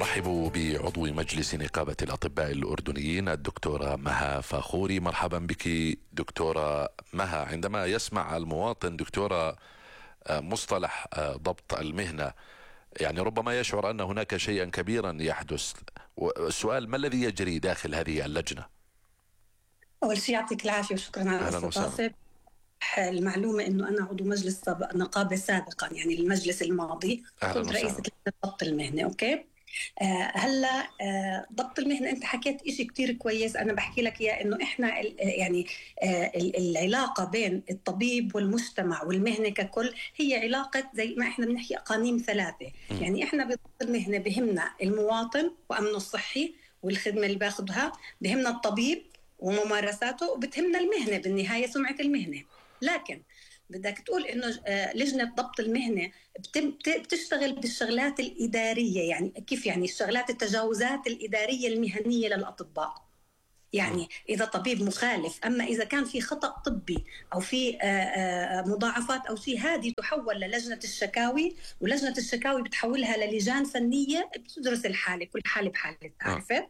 أرحب بعضو مجلس نقابة الأطباء الأردنيين الدكتورة مها فاخوري. مرحبا بك دكتورة مها. عندما يسمع المواطن دكتورة مصطلح ضبط المهنة يعني ربما يشعر أن هناك شيئا كبيرا يحدث. السؤال: ما الذي يجري داخل هذه اللجنة؟ أول شيء يعطيك العافية وشكرا على الاستضافة. المعلومة أنه أنا عضو مجلس نقابة سابقا، يعني المجلس الماضي كنت رئيسة ضبط المهنة. أوكي. هلا ضبط المهنة أنت حكيت إشي كتير كويس، أنا بحكي لك إياه إنه إحنا يعني العلاقة بين الطبيب والمجتمع والمهنة ككل هي علاقة زي ما إحنا بنحكي أقانيم ثلاثة. يعني إحنا بضبط المهنة بهمنا المواطن وأمنه الصحي والخدمة اللي باخدها، بهمنا الطبيب وممارساته، وبتهمنا المهنة بالنهاية سمعة المهنة. لكن بدك تقول إنه لجنة ضبط المهنة بتشتغل بالشغلات الإدارية، يعني كيف؟ يعني الشغلات التجاوزات الإدارية المهنية للأطباء. يعني إذا طبيب مخالف، أما إذا كان في خطأ طبي أو في مضاعفات أو شيء، هذه تحول للجنة الشكاوي، ولجنة الشكاوي بتحولها للجان فنية بتدرس الحالة، كل حالة بحالة. عارفة؟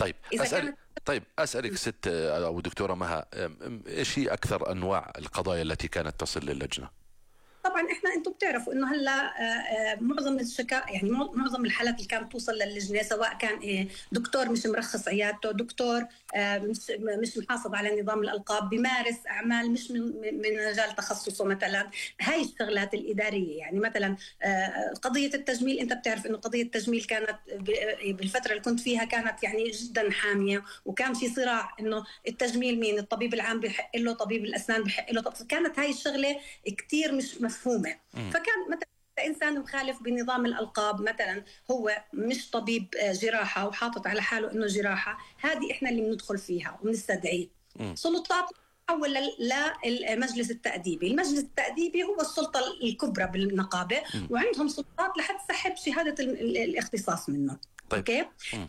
طيب أسألك ست أو دكتورة مها، إيش هي أكثر أنواع القضايا التي كانت تصل للجنة؟ طبعا احنا انتم بتعرفوا انه هلا معظم يعني معظم الحالات اللي كانت توصل للجنه، سواء كان دكتور مش مرخص عيادته، دكتور مش محافظ على نظام الالقاب، بيمارس اعمال مش من مجال تخصصه مثلا. هاي الشغلات الاداريه، يعني مثلا قضيه التجميل، انت بتعرف انه قضيه التجميل كانت بالفتره اللي كنت فيها كانت يعني جدا حاميه، وكان في صراع انه التجميل مين، الطبيب العام بيحق له، طبيب الاسنان بيحق له. كانت هاي الشغله كتير مش مفهومة. فكان مثلا إنسان مخالف بنظام الألقاب، مثلا هو مش طبيب جراحة وحاطط على حاله إنه جراحة، هذه إحنا اللي بندخل فيها وبنستدعيه. سلطات تحول للمجلس التأديبي. المجلس التأديبي هو السلطة الكبرى بالنقابة، وعندهم سلطات لحد سحب شهادة الاختصاص منه. طيب. اوكي.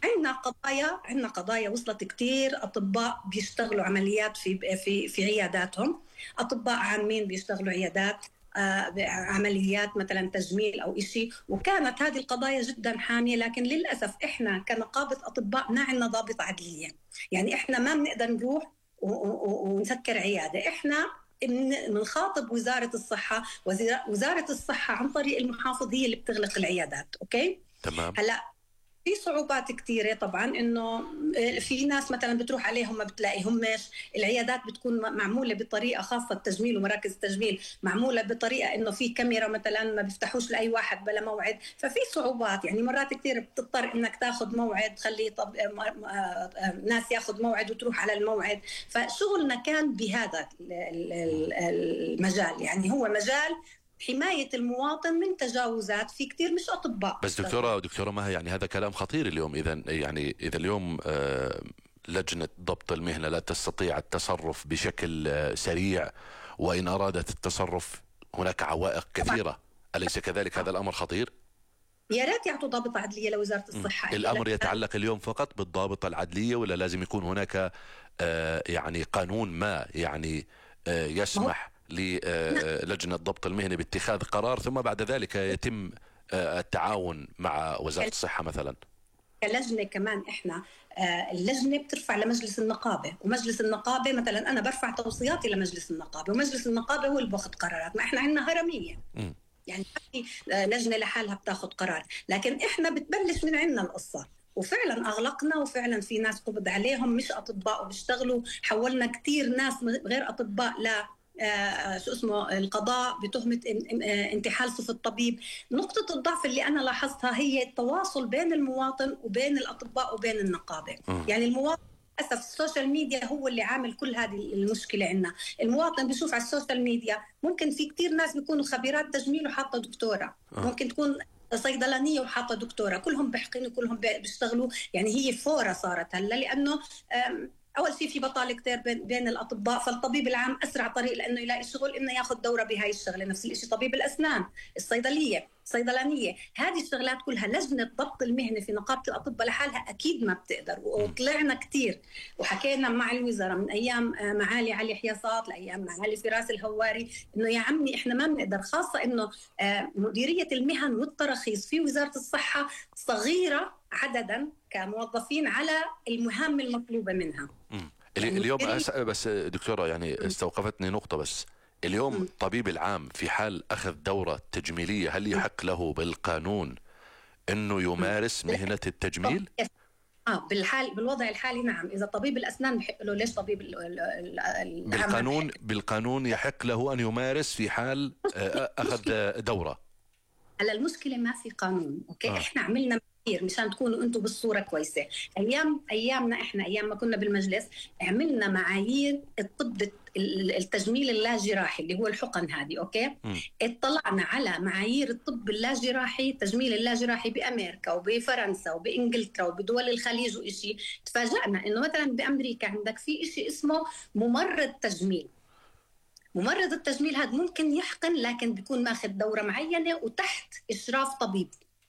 عندنا قضايا وصلت كتير اطباء بيشتغلوا عمليات في عياداتهم، اطباء عامين بيشتغلوا عيادات عمليات مثلا تجميل او إشي، وكانت هذه القضايا جدا حاميه. لكن للاسف احنا كنقابه اطباء ما عندنا ضابط عدليه، يعني احنا ما بنقدر نروح ونسكر عياده. احنا بنخاطب وزاره الصحه، وزاره الصحه عن طريق المحافظ هي اللي بتغلق العيادات. اوكي. تمام. هلا في صعوبات كتيرة طبعا، إنه في ناس مثلا بتروح عليهم ما بتلاقيهمش، العيادات بتكون معمولة بطريقة خاصة، التجميل ومراكز التجميل معمولة بطريقة إنه في كاميرا مثلا ما بيفتحوش لأي واحد بلا موعد. ففي صعوبات، يعني مرات كتير بتضطر إنك تاخد موعد، خلي ناس ياخد موعد وتروح على الموعد. فشغلنا كان بهذا المجال، يعني هو مجال حماية المواطن من تجاوزات. في كتير مش أطباء. بس دكتورة مها، يعني هذا كلام خطير اليوم. إذا اليوم لجنة ضبط المهنة لا تستطيع التصرف بشكل سريع، وإن أرادت التصرف هناك عوائق كثيرة، أليس كذلك؟ هذا الأمر خطير. يا ريت يعطوا ضابط عدلية لوزارة الصحة. الأمر يتعلق اليوم فقط بالضابط العدلية، ولا لازم يكون هناك يعني قانون ما يعني يسمح للجنة ضبط المهنة باتخاذ قرار ثم بعد ذلك يتم التعاون مع وزارة الصحة مثلا؟ كلجنة كمان احنا اللجنة بترفع لمجلس النقابة، ومجلس النقابة مثلا انا برفع توصياتي لمجلس النقابة، ومجلس النقابة هو اللي باخذ قرارات. ما احنا عندنا هرمية، يعني لجنة لحالها بتاخذ قرار، لكن احنا بتبلش من عندنا القصة. وفعلا اغلقنا، وفعلا في ناس قبض عليهم مش اطباء وبيشتغلوا، حولنا كتير ناس غير اطباء القضاء بتهمة انتحال صفة الطبيب. نقطة الضعف اللي أنا لاحظتها هي التواصل بين المواطن وبين الأطباء وبين النقابة. يعني المواطن للأسف السوشيال ميديا هو اللي عامل كل هذه المشكلة عندنا. المواطن بيشوف على السوشيال ميديا، ممكن في كتير ناس بيكونوا خبيرات تجميل وحاطة دكتورة، ممكن تكون صيدلانية وحاطة دكتورة، كلهم بيحقنوا كلهم بيشتغلوا. يعني هي فورة صارت هلا، لأنه أول شيء في بطالة كتير بين الأطباء، فالطبيب العام أسرع طريق لأنه يلاقي شغل إنه ياخد دورة بهاي الشغلة. نفس الشيء طبيب الأسنان، الصيدلانية. هذه الشغلات كلها لجنة ضبط المهنة في نقابة الأطباء لحالها أكيد ما بتقدر. وطلعنا كتير وحكينا مع الوزارة من أيام معالي علي حياصات لأيام معالي فراس الهواري إنه يا عمي إحنا ما بنقدر، خاصة إنه مديرية المهن والتراخيص في وزارة الصحة صغيرة عددا كموظفين على المهام المطلوبة منها. يعني اليوم بس دكتورة يعني استوقفتني نقطة بس. اليوم الطبيب العام في حال أخذ دورة تجميلية هل يحق له بالقانون أنه يمارس مهنة التجميل؟ بالوضع الحالي نعم. إذا طبيب الأسنان بحق له، ليش طبيب بالقانون يحق له أن يمارس في حال أخذ دورة. هلا المشكلة ما في قانون، أوكي؟ إحنا عملنا مشان تكونوا انتم بالصوره كويسه. ايامنا احنا ايام ما كنا بالمجلس عملنا معايير الطب التجميل اللاجراحي اللي هو الحقن هذه، اوكي؟ اطلعنا على معايير الطب اللاجراحي، التجميل اللاجراحي بامريكا وبفرنسا وبانجلترا وبدول الخليج وإشي. تفاجأنا انه مثلا بامريكا عندك في إشي اسمه ممرض تجميل. ممرض التجميل هذا ممكن يحقن لكن بيكون ماخذ دوره معينه وتحت اشراف طبيب.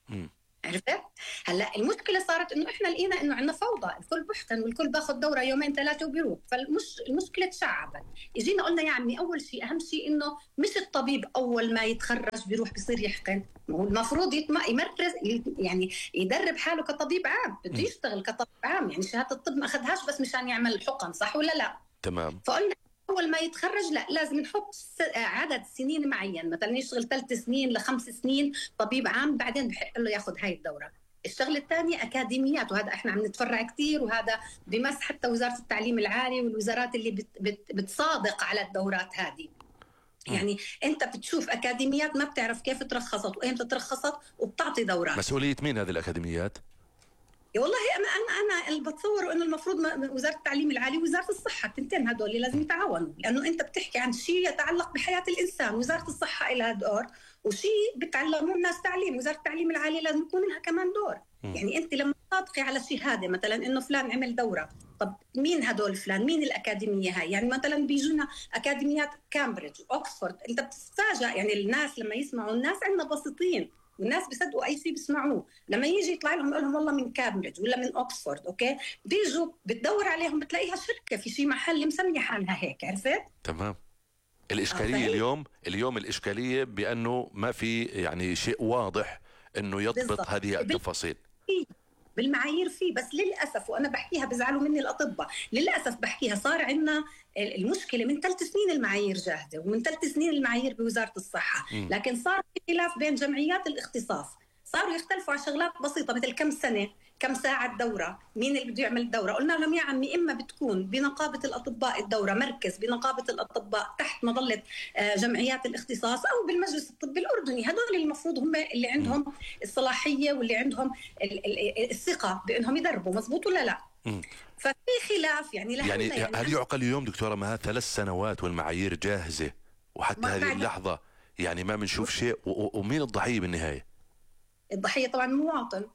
عرفت؟ هلا المشكله صارت انه احنا لقينا انه عندنا فوضى، الكل بحقن والكل باخذ دوره يومين ثلاثه وبيروح، فالمشكله تشعبت. اجينا قلنا يا عمي اول شيء اهم شيء انه مش الطبيب اول ما يتخرج بيروح بيصير يحقن، هو المفروض يمرس يعني يدرب حاله كطبيب عام، بده يشتغل كطبيب عام، يعني شهاده الطب ما اخذهاش بس مشان يعمل حقن، صح ولا لا؟ تمام. فقلنا أول ما يتخرج لا لازم نحط عدد سنين معين، مثلا يشتغل 3 سنين ل5 سنين طبيب عام، بعدين بحق له ياخذ هاي الدورة. الشغله الثانيه اكاديميات، وهذا احنا عم نتفرع كثير، وهذا بمس حتى وزاره التعليم العالي والوزارات اللي بتصادق على الدورات هذه. يعني انت بتشوف اكاديميات ما بتعرف كيف ترخصت وامتى ترخصت وبتعطي دورات. مسؤوليه مين هذه الاكاديميات؟ والله انا اللي بتصور انه المفروض وزاره التعليم العالي ووزاره الصحه، التنتين هدول لازم يتعاونوا، لانه انت بتحكي عن شيء يتعلق بحياه الانسان، وزاره الصحه لها دور، وشيء بتعلموا الناس تعليم، وزاره التعليم العالي لازم يكون لها كمان دور. يعني انت لما تطبقي على شهاده مثلا انه فلان عمل دوره، طب مين هدول فلان؟ مين الاكاديميه هاي؟ يعني مثلا بيجونا اكاديميات كامبريدج واوكسفورد، انت بتتفاجئ يعني الناس لما يسمعوا، الناس عندنا بسيطين والناس بيصدقوا اي شيء بيسمعوه، لما يجي يطلع لهم يقول لهم والله من كامبريدج ولا من اوكسفورد، اوكي؟ بيجوا بتدور عليهم بتلاقيها شركه في شيء محل مسميه حالها هيك، عرفت؟ تمام. الاشكاليه اليوم الاشكاليه بانه ما في يعني شيء واضح انه يضبط بالضبط هذه التفاصيل. بالمعايير فيه، بس للاسف وانا بحكيها بزعلوا مني الاطباء، للاسف بحكيها صار عندنا المشكله من 3 سنين المعايير جاهزه، ومن 3 سنين المعايير بوزاره الصحه، لكن صار في خلاف بين جمعيات الاختصاص، صاروا يختلفوا على شغلات بسيطه مثل كم سنه، كم ساعه دوره، مين اللي بده يعمل الدوره. قلنا لهم يا عمي اما بتكون بنقابه الاطباء الدوره، مركز بنقابه الاطباء تحت مظله جمعيات الاختصاص، او بالمجلس الطبي الاردني، هذول المفروض هم اللي عندهم الصلاحيه واللي عندهم الثقه بانهم يدربوا، مزبوط ولا لا؟ ففي خلاف يعني هل يعقل اليوم دكتوره مها 3 سنوات والمعايير جاهزه وحتى هذه اللحظه يعني ما بنشوف شيء، ومين الضحيه بالنهايه؟ الضحيه طبعا المواطن.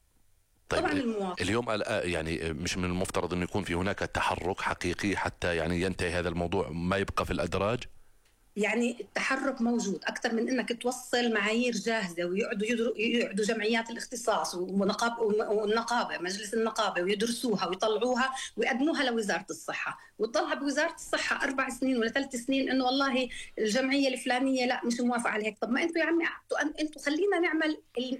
طيب طبعا المواطن. اليوم يعني مش من المفترض انه يكون في هناك تحرك حقيقي حتى يعني ينتهي هذا الموضوع، ما يبقى في الادراج؟ يعني التحرك موجود اكثر من انك توصل معايير جاهزه ويقعدوا جمعيات الاختصاص والنقابه، مجلس النقابه، ويدرسوها ويطلعوها ويقدموها لوزاره الصحه، وتضلها بوزاره الصحه 4 سنين ولا 3 سنين انه والله الجمعيه الفلانيه لا مش موافقه على هيك. طب ما انتم يا عمي انتم خلينا نعمل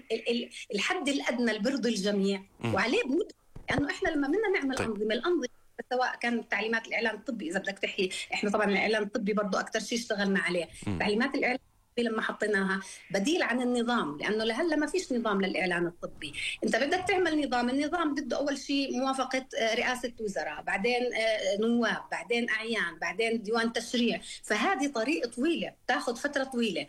الحد الادنى اللي بيرضي الجميع وعليه بنبدا، لانه احنا لما بدنا نعمل الانظمه سواء كان تعليمات الاعلان الطبي، اذا بدك تحكي احنا طبعا الاعلان الطبي برضه اكثر شيء اشتغلنا عليه. تعليمات الاعلان الطبي لما حطيناها بديل عن النظام، لانه لهلا ما فيش نظام للاعلان الطبي، انت بدك تعمل نظام، النظام بده اول شيء موافقه رئاسه وزراء، بعدين نواب، بعدين اعيان، بعدين ديوان تشريع، فهذه طريقه طويله بتاخذ فتره طويله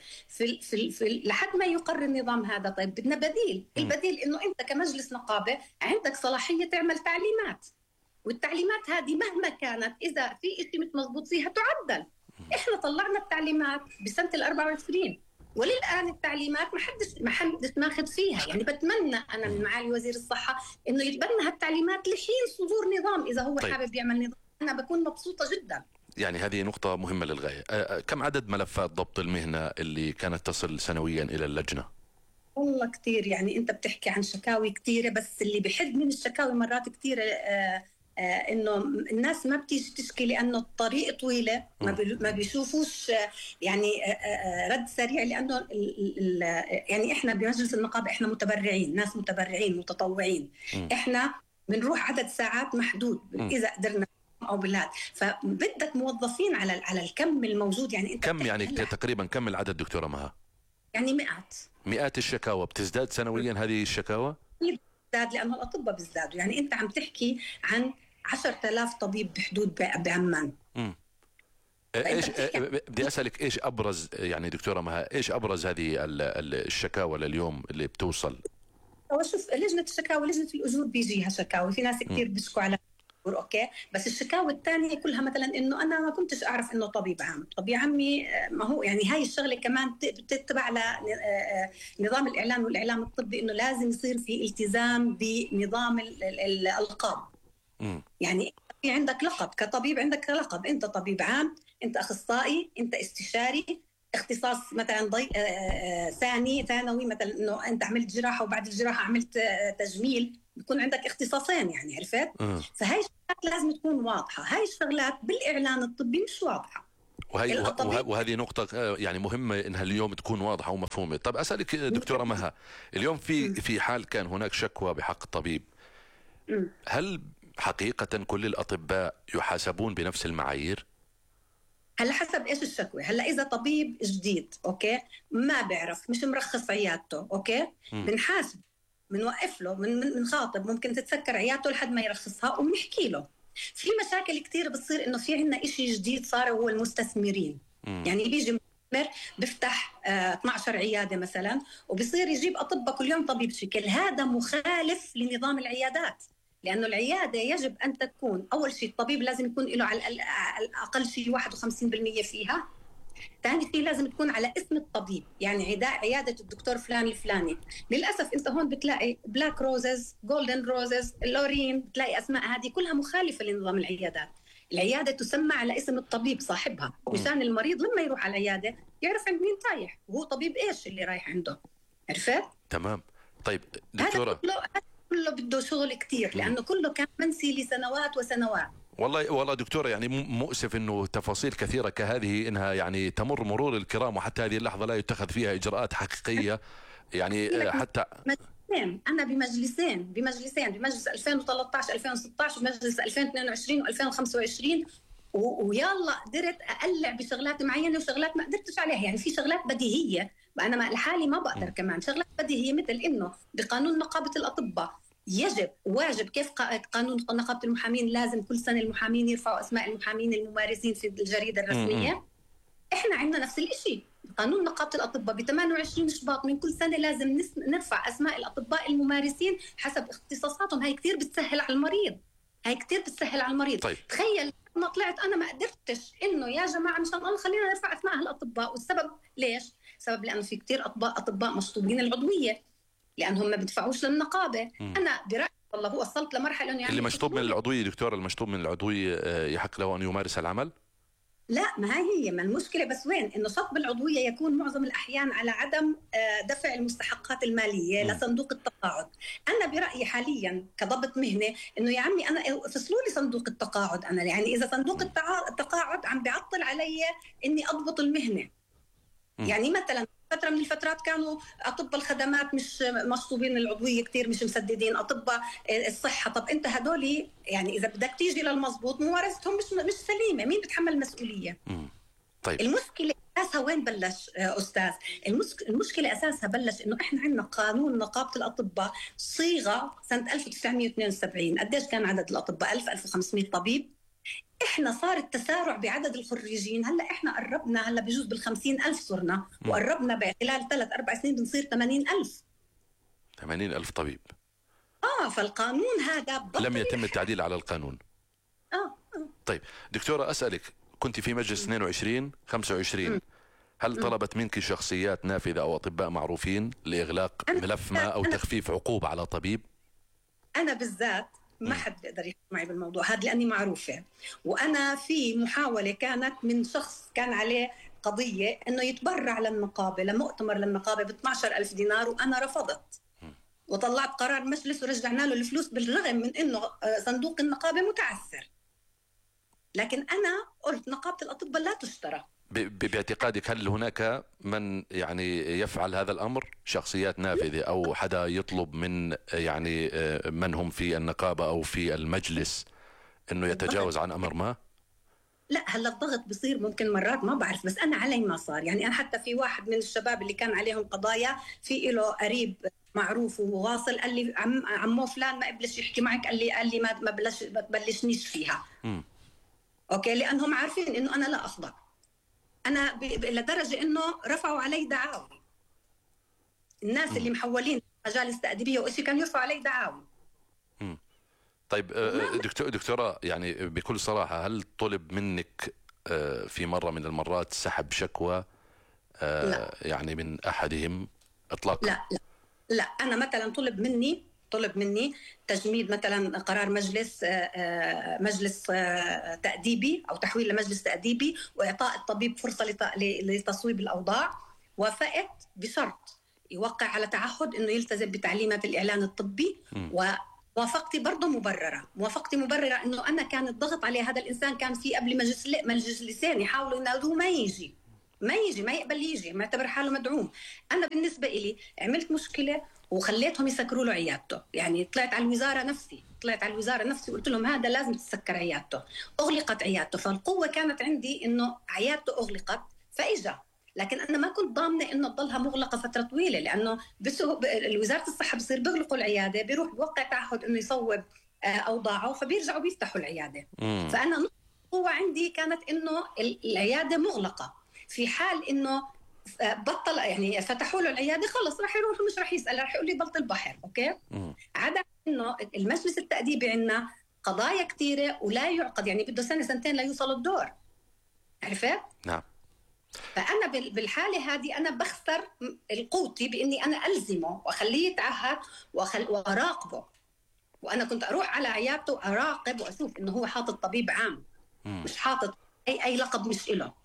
في لحد ما يقر النظام هذا. طيب بدنا بديل، البديل انه انت كمجلس نقابه عندك صلاحيه تعمل تعليمات، والتعليمات هذه مهما كانت إذا في شيء مش مضبوط فيها تعدل. إحنا طلعنا التعليمات بسنة 24 وللآن التعليمات ما حدش ماخذ فيها. يعني بتمنى أنا من معالي وزير الصحة إنه يتبنى هالتعليمات لحين صدور نظام، إذا هو حابب يعمل نظام أنا بكون مبسوطة جدا. يعني هذه نقطة مهمة للغاية. كم عدد ملفات ضبط المهنة اللي كانت تصل سنويا إلى اللجنة؟ والله كثير، يعني أنت بتحكي عن شكاوي كثيرة، بس اللي بحد من الشكاوي مرات كثيرة انه الناس ما بتيجي تشكي لانه الطريق طويله، ما بيشوفوش يعني رد سريع، لانه يعني احنا بمجلس النقابه احنا متبرعين، ناس متبرعين متطوعين، احنا بنروح عدد ساعات محدود اذا قدرنا او بالهاد، فبدك موظفين على الكم الموجود. يعني انت كم يعني تقريبا كم العدد دكتوره مها؟ يعني مئات الشكاوى بتزداد سنويا هذه الشكاوى؟ بتزداد لانه الاطباء بيزدادوا. يعني انت عم تحكي عن 10,000 طبيب بحدود بعمان. ايش بدي اسالك ايش ابرز، يعني دكتوره مها، ايش ابرز هذه الشكاوى لليوم اللي بتوصل؟ شوف، لجنه الشكاوى، لجنه الاجور بيجيها شكاوى، في ناس كثير بيشكوا على اوكي، بس الشكاوى الثانيه كلها مثلا انه انا ما كنتش اعرف انه طبيب عام. طب يا عمي، ما هو يعني هاي الشغله كمان بتتبع لنظام الاعلان والاعلام الطبي، انه لازم يصير في التزام بنظام الالقاب. يعني في عندك لقب كطبيب، عندك لقب، انت طبيب عام، انت اخصائي، انت استشاري، اختصاص مثلا ثانوي، مثلا انه انت عملت جراحه وبعد الجراحه عملت تجميل، بيكون عندك اختصاصين، يعني عرفت؟ فهي الشغلات لازم تكون واضحه، هاي الشغلات بالاعلان الطبي مش واضحه. وهذه نقطة يعني مهمة انها اليوم تكون واضحة ومفهومة. طب اسألك دكتورة مها، اليوم في حال كان هناك شكوى بحق الطبيب، هل حقيقة كل الأطباء يحاسبون بنفس المعايير؟ هلا حسب ايش الشكوى. هلا اذا طبيب جديد اوكي ما بيعرف، مش مرخص عيادته، اوكي بنحاسب، بنوقف له، بنخاطب، ممكن تتسكر عيادته لحد ما يرخصها وبنحكي له. في مشاكل كثير بتصير انه في عندنا شيء جديد صار، هو المستثمرين. يعني بيجي مستثمر بيفتح 12 عياده مثلا، وبصير يجيب اطباء كل يوم طبيب شكل، هذا مخالف لنظام العيادات. لأنه العيادة يجب أن تكون أول شيء الطبيب لازم يكون له على الأقل شيء 51% فيها. ثاني شيء لازم تكون على اسم الطبيب، يعني عيادة الدكتور فلان الفلاني. للأسف أنت هون بتلاقي بلاك روزز، جولدن روزز، لورين، بتلاقي أسماء هذه كلها مخالفة لنظام العيادات. العيادة تسمى على اسم الطبيب صاحبها، مشان المريض لما يروح على العيادة يعرف عند مين رايح، وهو طبيب إيش اللي رايح عنده. عرفت؟ تمام. طيب دكتورة، كله بده شغل كتير، لأنه كله كان منسي لسنوات وسنوات. والله دكتورة، يعني مؤسف انه تفاصيل كثيرة كهذه انها يعني تمر مرور الكرام، وحتى هذه اللحظة لا يتخذ فيها اجراءات حقيقية. يعني حتى انا بمجلس 2013 2016 ومجلس 2022 و2025 ويلا قدرت اقلع بشغلات معينه وشغلات ما قدرتش عليها. يعني في شغلات بديهيه انا لحالي ما بقدر، كمان شغلات بديهيه مثل انه بقانون نقابه الاطباء يجب واجب، كيف قانون نقابه المحامين لازم كل سنه المحامين يرفعوا اسماء المحامين الممارسين في الجريده الرسميه. احنا عندنا نفس الشيء، قانون نقابه الاطباء ب 28 شباط من كل سنه لازم نرفع اسماء الاطباء الممارسين حسب اختصاصاتهم. هاي كثير بتسهل على المريض. طيب. تخيل ما طلعت انا ما قدرتش انه يا جماعه مشان الله خلينا نرفع اسماء الاطباء، والسبب ليش؟ السبب لانه في كثير اطباء مشطوبين العضويه لانهم ما بدفعوش للنقابه. انا برايي والله هو وصلت لمرحله انه يعني اللي مشطوب من العضويه دكتوره، المشطوب من العضويه يحق له ان يمارس العمل؟ لا، ما هي ما المشكله، بس وين انه شطب العضويه يكون معظم الاحيان على عدم دفع المستحقات الماليه لصندوق التقاعد. انا برايي حاليا كضبط مهنه انه يا عمي انا فصلوا لي صندوق التقاعد. انا يعني اذا صندوق التقاعد عم بيعطل علي اني اضبط المهنه. يعني مثلا فترة من الفترات كانوا أطباء الخدمات مش مشطوبين العضوية كتير، مش مسددين. أطباء الصحة، طب أنت هدولي يعني إذا بدك تيجي للمضبوط ممارستهم مش سليمة، مين بتحمل المسؤولية؟ طيب. المشكلة أساسها وين بلش أستاذ؟ المشكلة أساسها بلش إنه إحنا عندنا قانون نقابة الأطباء صيغة سنة 1972. قديش كان عدد الأطباء؟ 1500 طبيب. احنا صار التسارع بعدد الخريجين، هلا احنا قربنا، هلا بجوز بال50,000 صرنا، وقربنا خلال 3-4 سنين بنصير 80,000. 80,000 طبيب. فالقانون هذا لم يتم التعديل على القانون. طيب دكتورة، أسألك، كنت في مجلس 22 25، هل طلبت منك شخصيات نافذة أو أطباء معروفين لإغلاق ملف ما أو تخفيف عقوبة على طبيب؟ أنا بالذات ما حد بيقدر يحكي معي بالموضوع هذا لأني معروفة. وأنا في محاولة كانت من شخص كان عليه قضية إنه يتبرع للنقابة، لمؤتمر للنقابة ب 12,000 دينار، وأنا رفضت. وطلعت قرار مجلس ورجعنا له الفلوس بالرغم من انه صندوق النقابه متعثر. لكن انا قلت نقابه الاطباء لا تشترى. باعتقادك هل هناك من يعني يفعل هذا الامر، شخصيات نافذه او حدا يطلب من يعني من هم في النقابه او في المجلس انه يتجاوز عن امر ما؟ لا هلا الضغط بصير ممكن مرات ما بعرف، بس انا علي ما صار. يعني انا حتى في واحد من الشباب اللي كان عليهم قضايا، في له قريب معروف وواصل، قال لي عمو فلان ما قبلش يحكي معك، قال لي ما تبلشنيش فيها. اوكي، لانهم عارفين انه انا لا اخضع. انا لدرجه انه رفعوا علي دعاوى. الناس اللي محولين مجالس تأديبية وإشي كانوا يرفعوا علي دعاوى. طيب دكتورة، يعني بكل صراحة، هل طلب منك في مرة من المرات سحب شكوى لا. يعني من أحدهم إطلاقا؟ لا أنا مثلا طلب مني تجميد مثلا قرار مجلس تأديبي أو تحويل لمجلس تأديبي وإعطاء الطبيب فرصة لتصويب الأوضاع. وافقت بشرط يوقع على تعهد إنه يلتزم بتعليمات الإعلان الطبي. وموافقتي برضه موافقتي مبررة إنه أنا كان الضغط عليه. هذا الإنسان كان في قبل مجلسين يحاولوا ينادوه ما يجي ما يقبل يجي، ما يعتبر حاله مدعوم. أنا بالنسبة إلي عملت مشكلة وخليتهم يسكروا له عيادته. يعني طلعت على الوزارة نفسي وقلت لهم هذا لازم تسكر عيادته. أغلقت عيادته. فالقوة كانت عندي إنه عيادته أغلقت فإجا. لكن أنا ما كنت ضامنة إنه تضلها مغلقة فترة طويلة، لأنه وزارة الصحة بصير بيغلقوا العيادة، بيروح بوقع تعهد إنه يصوب أوضاعه، فبيرجعوا بيفتحوا العيادة. فأنا نقطة القوة عندي كانت إنه العيادة مغلقة. في حال إنه بطل يعني فتحوا له العياده خلص راح يروح مش راح يسال، راح يقول لي بلط البحر. اوكي. عدا انه المجلس التاديبي عندنا قضايا كثيره ولا يعقد، يعني بده سنه سنتين ليوصل الدور. عرفت؟ نعم. فانا بالحاله هذه انا بخسر القوتي باني انا الزمه واخليه يتعهد واراقبه. وانا كنت اروح على عيادته اراقب واشوف انه هو حاطط طبيب عام، مش حاطط اي لقب مش له.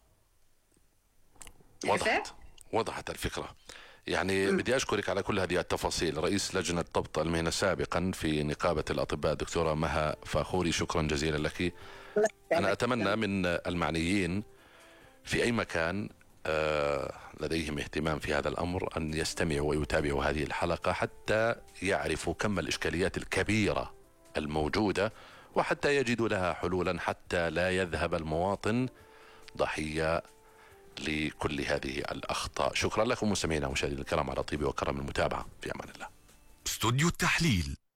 وضحت الفكرة. يعني بدي أشكرك على كل هذه التفاصيل. رئيس لجنة ضبط المهنة سابقا في نقابة الأطباء دكتورة مها فاخوري، شكرا جزيلا لك. أنا أتمنى من المعنيين في أي مكان لديهم اهتمام في هذا الأمر أن يستمعوا ويتابعوا هذه الحلقة حتى يعرفوا كم الإشكاليات الكبيرة الموجودة، وحتى يجدوا لها حلولا حتى لا يذهب المواطن ضحية لكل هذه الأخطاء. شكرا لكم مستمعينا ومشاهدينا الكرام على طيب وكرم المتابعة. في أمان الله. استوديو التحليل.